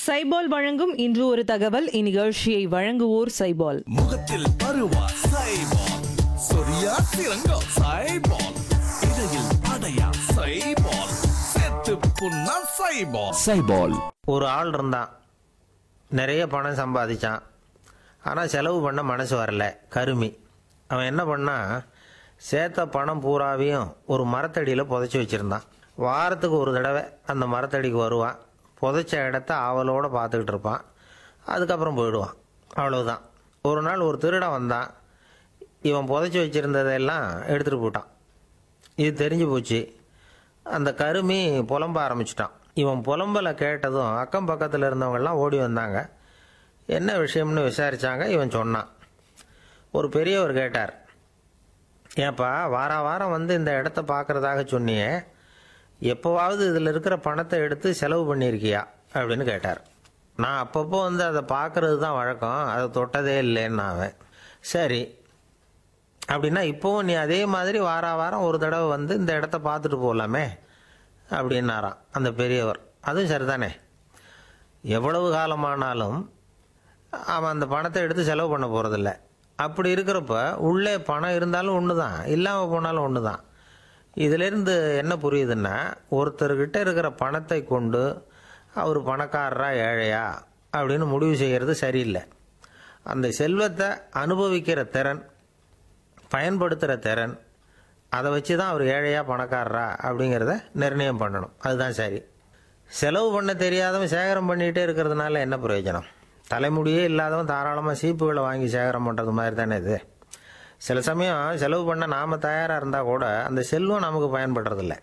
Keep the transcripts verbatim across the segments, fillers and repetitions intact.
சைபால் வழங்கும் இன்று ஒரு தகவல். இந்நிகழ்ச்சியை வழங்குவோர் சைபால். முகத்தில் பருவா சைபால், சொரியா சிறங்கா சைபால், இடையில் அடையா சைபால், செத்து புண்ணா சைபால். சைபால். ஒரு ஆள் இருந்தான், நிறைய பணம் சம்பாதிச்சான். ஆனால் செலவு பண்ண மனசு வரல, கருமி. அவன் என்ன பண்ணான், சேர்த்த பணம் பூராவையும் ஒரு மரத்தடியில் புதைச்சி வச்சுருந்தான். வாரத்துக்கு ஒரு தடவை அந்த மரத்தடிக்கு வருவான், புதைச்ச இடத்த ஆவலோடு பார்த்துக்கிட்டு இருப்பான். அதுக்கப்புறம் போயிடுவான். அவ்வளவுதான். ஒரு நாள் ஒரு திருடன் வந்தான். இவன் புதைச்சி வச்சுருந்ததெல்லாம் எடுத்துகிட்டு போட்டான். இது தெரிஞ்சு போச்சு. அந்த கருமி புலம்ப ஆரம்பிச்சிட்டான். இவன் புலம்பலை கேட்டதும் அக்கம் பக்கத்தில் இருந்தவங்கெல்லாம் ஓடி வந்தாங்க. என்ன விஷயம்னு விசாரித்தாங்க. இவன் சொன்னான். ஒரு பெரியவர் கேட்டார், ஏப்பா வார வாரம் வந்து இந்த இடத்த பார்க்குறதாக சொன்னியே, எப்போவாவது இதில் இருக்கிற பணத்தை எடுத்து செலவு பண்ணியிருக்கியா அப்படின்னு கேட்டார். நான் அப்பப்போ வந்து அதை பார்க்குறது தான் வழக்கம், அதை தொட்டதே இல்லைன்னு அவன். சரி, அப்படின்னா இப்போவும் நீ அதே மாதிரி வார வாரம் ஒரு தடவை வந்து இந்த இடத்த பார்த்துட்டு போகலாமே அப்படின்னாராம் அந்த பெரியவர். அதுவும் சரிதானே, எவ்வளவு காலமானாலும் அவன் அந்த பணத்தை எடுத்து செலவு பண்ண போகிறதில்ல. அப்படி இருக்கிறப்ப உள்ளே பணம் இருந்தாலும் ஒன்று தான், இல்லாமல் போனாலும் ஒன்று தான். இதிலேருந்து என்ன புரியுதுன்னா, ஒருத்தர்கிட்ட இருக்கிற பணத்தை கொண்டு அவர் பணக்காரரா ஏழையா அப்படின்னு முடிவு செய்கிறது சரியில்லை. அந்த செல்வத்தை அனுபவிக்கிற திறன், பயன்படுத்துகிற திறன், அதை வச்சு தான் அவர் ஏழையா பணக்காரரா அப்படிங்கிறத நிர்ணயம் பண்ணணும். அதுதான் சரி. செலவு பண்ண தெரியாதவன் சேகரம் பண்ணிகிட்டே இருக்கிறதுனால என்ன பிரயோஜனம்? தலைமுடியே இல்லாதவன் தாராளமாக சீப்புகளை வாங்கி சேகரம் பண்ணுறது மாதிரி தானே இது. சில சமயம் செலவு பண்ண நாம் தயாராக இருந்தால் கூட அந்த செல்வம் நமக்கு பயன்படுறதில்ல.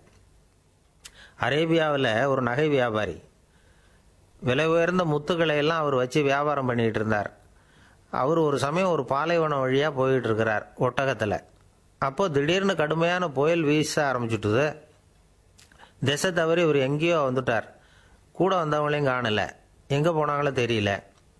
அரேபியாவில் ஒரு நகை வியாபாரி விலை உயர்ந்த முத்துக்களை எல்லாம் அவர் வச்சு வியாபாரம் பண்ணிகிட்டு இருந்தார். அவர் ஒரு சமயம் ஒரு பாலைவனம் வழியாக போயிட்டு இருக்கிறார் ஒட்டகத்தில். அப்போது திடீர்னு கடுமையான புயல் வீச ஆரம்பிச்சுட்டுது. திசை தவறி இவர் எங்கேயோ வந்துட்டார். கூட வந்தவங்களையும் காணலை, எங்கே போனாங்களோ தெரியல.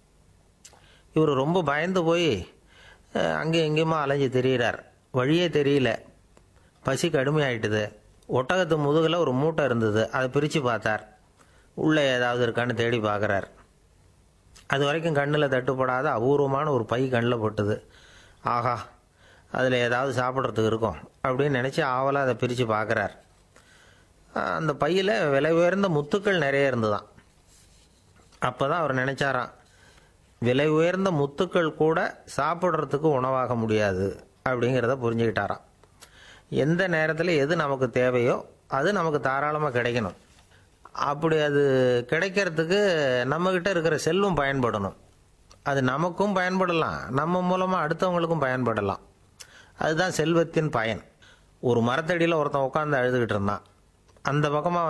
இவர் ரொம்ப பயந்து போய் அங்கே எங்கேயுமா அலைஞ்சு திரியிறார். வழியே தெரியல. பசி கடுமையாயிட்டுது. ஒட்டகத்து முதுகில் ஒரு மூட்டை இருந்தது. அதை பிரித்து பார்த்தார். உள்ளே ஏதாவது இருக்கான்னு தேடி பார்க்குறார். அது வரைக்கும் கண்ணில் தட்டுப்படாத அபூர்வமான ஒரு பை கண்ணில் பட்டுது. ஆஹா, அதில் ஏதாவது சாப்பிட்றதுக்கு இருக்கும் அப்படின்னு நினச்சி ஆவலாக அதை பிரித்து பார்க்குறார். அந்த பையில் விலை உயர்ந்த முத்துக்கள் நிறைய இருந்துதான். அப்போ தான் அவர் நினச்சாராம், விலை உயர்ந்த முத்துக்கள் கூட சாப்பிட்றதுக்கு உணவாக முடியாது அப்படிங்கிறத புரிஞ்சுக்கிட்டாராம். எந்த நேரத்தில் எது நமக்கு தேவையோ அது நமக்கு தாராளமாக கிடைக்கணும். அப்படி அது கிடைக்கிறதுக்கு நம்மக்கிட்ட இருக்கிற செல்வம் பயன்படணும். அது நமக்கும் பயன்படலாம், நம்ம மூலமாக அடுத்தவங்களுக்கும் பயன்படலாம். அதுதான் செல்வத்தின் பயன். ஒரு மரத்தடியில் ஒருத்தன் உட்காந்து அழுதுகிட்டு இருந்தான். அந்த பக்கமாக